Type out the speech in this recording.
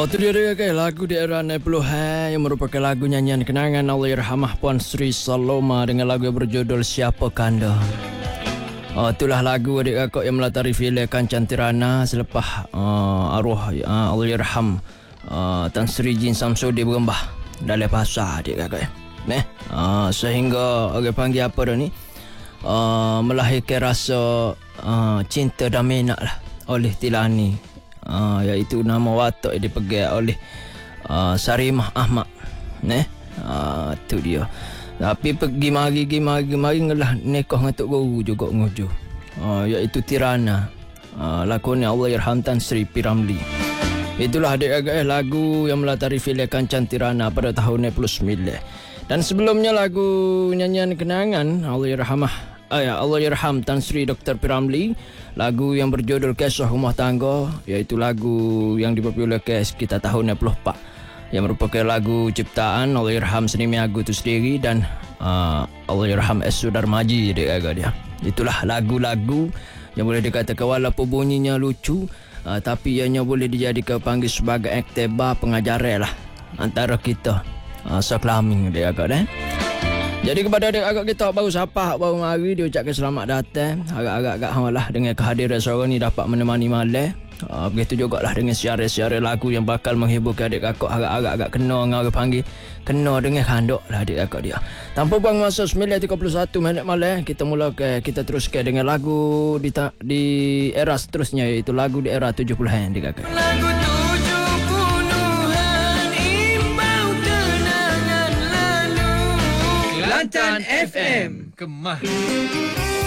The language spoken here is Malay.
Itu dia lagu di era 60-an yang merupakan lagu nyanyian kenangan Allahyarhamah Puan Sri Saloma dengan lagu yang berjudul Siapa Kanda. Itulah lagu adik kakak yang melatari filem Kancan Tirana selepas arwah Allahyarham Tan Sri Jin Samsudi berembah dalam bahasa adik kakak. Sehingga orang panggil apa dah ni? Melahirkan rasa cinta dan minat lah oleh Tilani. Iaitu nama watak yang dipegang oleh Sarimah Ahmad. Itu dia. Tapi pergi mari ngelah nikah dengan Tok Guru juga nguju. Iaitu Tirana. Lakonnya Allahyarham Tan Sri P. Ramlee. Itulah adik-adik lagu yang melatari filem Kancan Tirana pada tahun 1999. Dan sebelumnya lagu nyanyian kenangan Allahyarham Tan Sri Dr. P. Ramlee, lagu yang berjudul Kisah Rumah Tangga, iaitu lagu yang dipopularkan sekitar tahun 64, yang merupakan lagu ciptaan Allahyarham Senimiagu itu sendiri dan Allahyarham S. Sudarmaji dia. Itulah lagu-lagu yang boleh dikatakan walaupun bunyinya lucu, tapi ianya boleh dijadikan panggil sebagai iktibar pengajaran lah antara kita sekelamin dia. Jadi kepada adik-adik kita baru sapa, baru mari diucapkan selamat datang. Agak-agak hamalah dengan kehadiran seorang ni dapat menemani malam. Begitu jugalah dengan siaran-siaran lagu yang bakal menghiburkan adik kakak agak-agak kena dengan orang panggil kena dengan kandok lah adik kakak dia. Tanpa buang masa 9.31 minit malam, kita mulakan, kita teruskan dengan lagu di era seterusnya, iaitu lagu di era 70-an adik kakak. Lagu 70-an imbau kenangan lalu. Kelantan FM Kemah.